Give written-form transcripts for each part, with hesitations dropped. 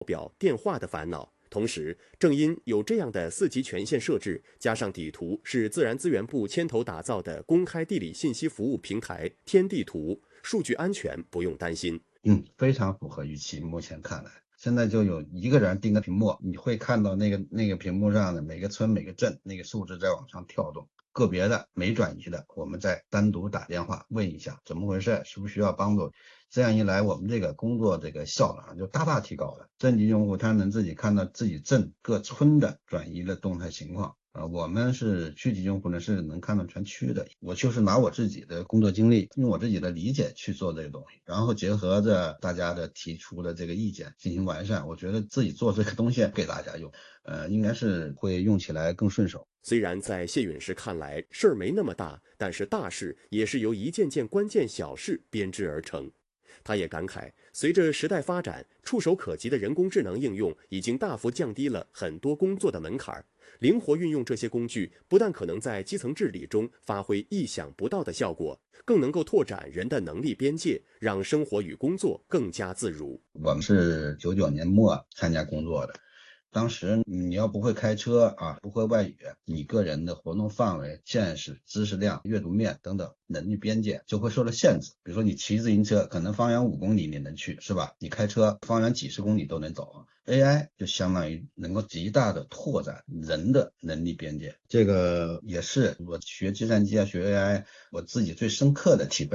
表、电话的烦恼。同时，正因有这样的4级权限设置，加上底图是自然资源部牵头打造的公开地理信息服务平台天地图，数据安全不用担心。 非常符合预期。目前看来，现在就有一个人盯着屏幕，你会看到那个屏幕上的每个村每个镇那个数字在往上跳动。个别的没转移的，我们再单独打电话问一下怎么回事，需不需要帮助。这样一来，我们这个工作这个效能就大大提高了。镇级用户他能自己看到自己镇各村的转移的动态情况。我们是区级用户呢，是能看到全区的。我就是拿我自己的工作经历，用我自己的理解去做这个东西，然后结合着大家的提出的这个意见进行完善。我觉得自己做这个东西给大家用，应该是会用起来更顺手。 虽然在谢陨石看来事儿没那么大，但是大事也是由一件件关键小事编织而成。他也感慨，随着时代发展，触手可及的人工智能应用已经大幅降低了很多工作的门槛。灵活运用这些工具，不但可能在基层治理中发挥意想不到的效果，更能够拓展人的能力边界，让生活与工作更加自如。 我们是99年末参加工作的，当时你要不会开车啊，不会外语，你个人的活动范围、见识、知识量、阅读面等等能力边界就会受到限制。比如说你骑自行车，可能方圆5公里你能去，是吧？你开车方圆几十公里都能走。AI 就相当于能够极大的拓展人的能力边界，这个也是我学计算机啊、学 AI 我自己最深刻的体会。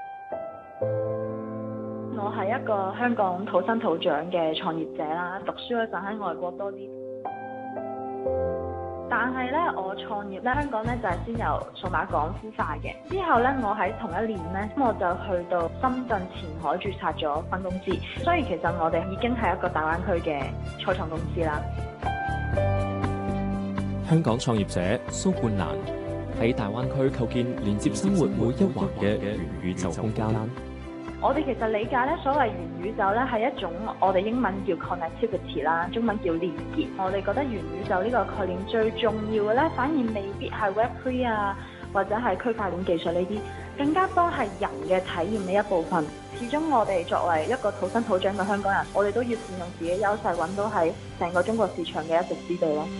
我係一個香港土生土長嘅創業者啦，讀書嗰陣喺外國多啲。但係咧，我創業咧，香港咧就係先由數碼港孵化嘅。之後咧，我喺同一年咧，我就去到深圳前海註冊咗分公司。所以其實我哋已經係一個大灣區嘅初創公司啦。 香港創業者蘇冠蘭喺大灣區構建連接生活每一環嘅元宇宙空間。 我哋其實理解咧，所謂元宇宙咧係一種我哋英文叫 connectivity 啦，中文叫連結。我哋覺得元宇宙呢個概念最重要嘅咧，反而未必係 Web3 啊，或者係區塊鏈技術呢啲，更加多係人嘅體驗嘅一部分。始終我哋作為一個土生土長嘅香港人，我哋都要善用自己優勢，揾到喺成個中國市場嘅一席之地咯。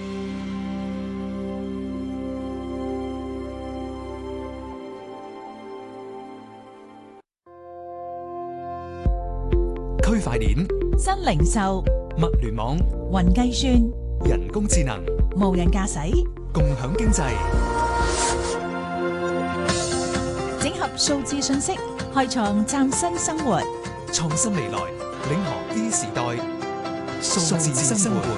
區塊鏈、 新零售、 物聯網、 雲計算、 人工智能、 無人駕駛、 共享經濟， 整合數字信息，開創嶄新生活。 創新未來，領航 E 時代，數字生活。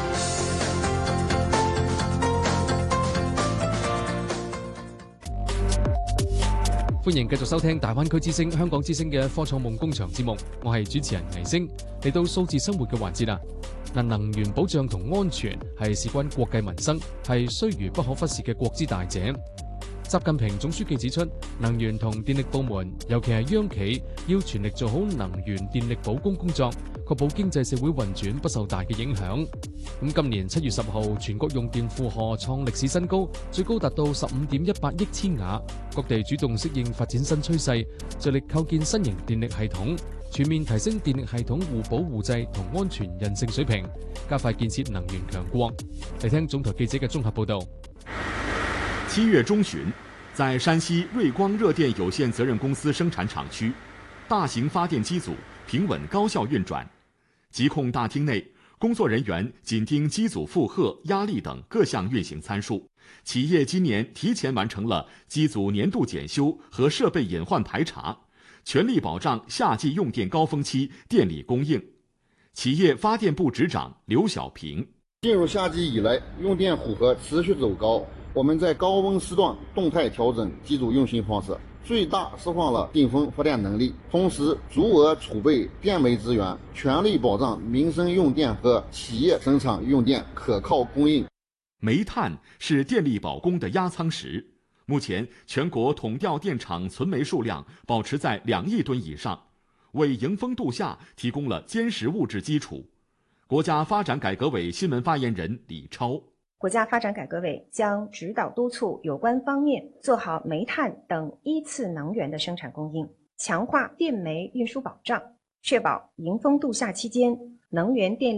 歡迎繼續收聽大灣區之聲、香港之聲嘅科創夢工場節目，我係主持人倪星。嚟到數字生活嘅環節啦。能源保障同安全係事關國計民生，係須臾不可忽視嘅國之大者。習近平總書記指出，能源同電力部門，尤其係央企，要全力做好能源電力保供工作，確保經濟社會運轉不受大嘅影響。今年7月10號，全國用電負荷創歷史新高，最高達到15.18億千瓦。各地主動適應發展新趨勢，着力構建新型電力系統，全面提升電力系統互保互濟同安全韌性水平，加快建設能源強國。嚟聽總台記者嘅綜合報導。 7月中旬，在山西瑞光热电有限责任公司生产厂区，大型发电机组平稳高效运转。疾控大厅内，工作人员紧盯机组负荷、压力等各项运行参数。企业今年提前完成了机组年度检修和设备隐患排查，全力保障夏季用电高峰期电力供应。企业发电部执长刘小平： 进入夏季以来，用电负荷持续走高。我们在高温时段动态调整机组运行方式，最大释放了顶峰发电能力，同时足额储备电煤资源，全力保障民生用电和企业生产用电可靠供应。 煤炭是电力保供的压舱石，目前全国统调电厂存煤数量保持在2亿吨以上，为迎峰度夏提供了坚实物质基础。国家发展改革委新闻发言人李超： 国家发展改革委将指导督促有关方面做好煤炭等依次能源的生产供应，强化电煤运输保障， 确保迎峰度夏期间能源电力